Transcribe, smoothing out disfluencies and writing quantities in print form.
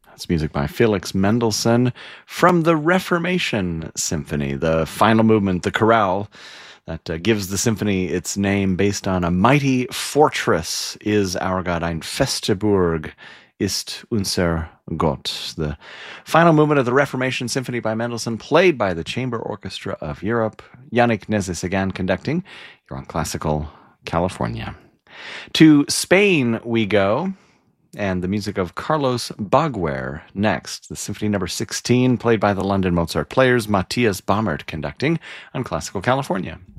That's music by Felix Mendelssohn from the Reformation Symphony, the final movement, the chorale, that gives the symphony its name based on a mighty fortress is our God. Ein feste Burg ist unser Gott. The final movement of the Reformation Symphony by Mendelssohn, played by the Chamber Orchestra of Europe. Yannick Nézet-Séguin conducting. You're on Classical California. To Spain we go, and the music of Carlos Baguer next. The Symphony No. 16, played by the London Mozart Players. Matthias Baumert conducting on Classical California.